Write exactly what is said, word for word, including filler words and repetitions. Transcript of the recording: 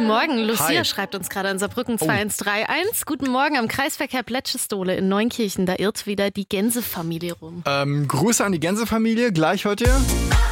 Guten Morgen, Lucia Hi. schreibt uns gerade an Saarbrücken zwei eins drei eins. Guten Morgen, am Kreisverkehr Plätschestole in Neunkirchen, da irrt wieder die Gänsefamilie rum. Ähm, Grüße an die Gänsefamilie, gleich hört ihr.